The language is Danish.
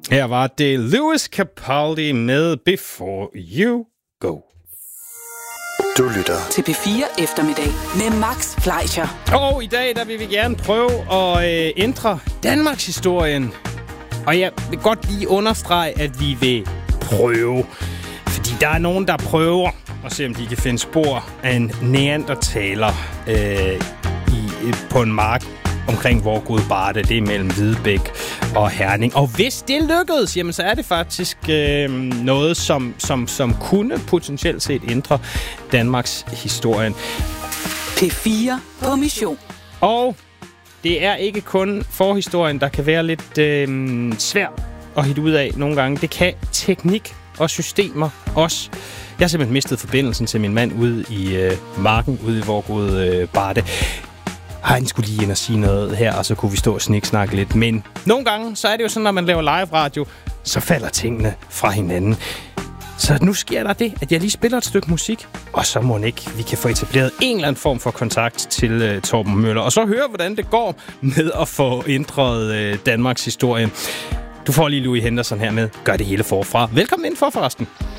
Her var det Lewis Capaldi med Before You Go. Du lytter til P4 Eftermiddag med Max Fleischer. Og i dag der vil vi gerne prøve at ændre Danmarks historien. Og jeg vil godt lige understrege, at vi vil prøve. Fordi der er nogen, der prøver at se, om de kan finde spor af en neandertaler på en mark omkring Vorgod Barde. Det er mellem Hvidebæk og Herning. Og hvis det lykkedes, jamen, så er det faktisk noget, som kunne potentielt set ændre Danmarks historien. P4 på mission. Og det er ikke kun forhistorien, der kan være lidt svær at hitte ud af nogle gange. Det kan teknik og systemer også. Jeg har simpelthen mistet forbindelsen til min mand ude i marken, ude i Vorgod Barde. Han skulle lige ind og sige noget her, og så kunne vi stå og sniksnakke lidt. Men nogle gange, så er det jo sådan, når man laver live radio, så falder tingene fra hinanden. Så nu sker der det, at jeg lige spiller et stykke musik, og så må ikke vi kan få etableret en eller anden form for kontakt til Torben Møller, og så høre, hvordan det går med at få ændret Danmarks historie. Du får lige Louis Henderson her med Gør det hele forfra. Velkommen indenfor forresten.